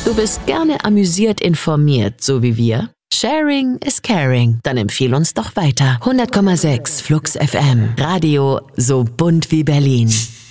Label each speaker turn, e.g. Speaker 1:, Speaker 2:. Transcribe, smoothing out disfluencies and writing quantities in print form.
Speaker 1: Du bist gerne amüsiert informiert, so wie wir? Sharing is caring. Dann empfiehl uns doch weiter. 100,6 Flux FM. Radio so bunt wie Berlin.